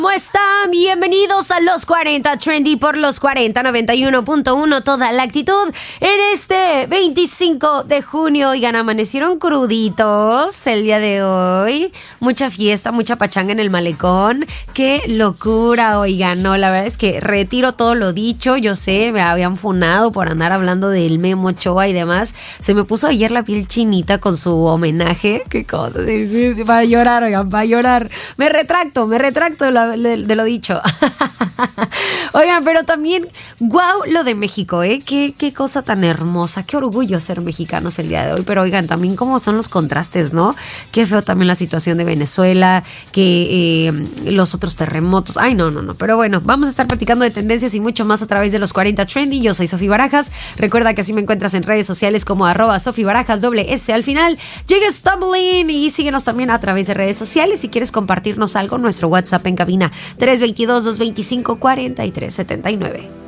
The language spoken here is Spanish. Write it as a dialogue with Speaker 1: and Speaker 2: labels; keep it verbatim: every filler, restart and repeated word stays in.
Speaker 1: ¿Cómo están? Bienvenidos a Los cuarenta Trendy por Los cuarenta noventa y uno punto uno. Toda la actitud en este veinticinco de junio. Oigan, amanecieron cruditos el día de hoy. Mucha fiesta, mucha pachanga en el malecón. ¡Qué locura! Oigan, no, la verdad es que retiro todo lo dicho. Yo sé, me habían funado por andar hablando del Memo Ochoa y demás. Se me puso ayer la piel chinita con su homenaje. ¡Qué cosa! Sí, sí, para llorar, oigan, para llorar. Me retracto, me retracto de lo De, de lo dicho. Oigan, pero también, wow, lo de México, ¿eh? Qué, qué cosa tan hermosa, qué orgullo ser mexicanos el día de hoy. Pero oigan, también cómo son los contrastes, ¿no? Qué feo también la situación de Venezuela, que eh, los otros terremotos. Ay, no, no, no. Pero bueno, vamos a estar platicando de tendencias y mucho más a través de Los cuarenta Trendy. Yo soy Sofi Barajas. Recuerda que así me encuentras en redes sociales como arroba Sofi Barajas, doble S al final. Llega Stumbling y síguenos también a través de redes sociales. Si quieres compartirnos algo, nuestro WhatsApp en cabina tres dos dos, dos dos cinco, cuatro tres siete nueve.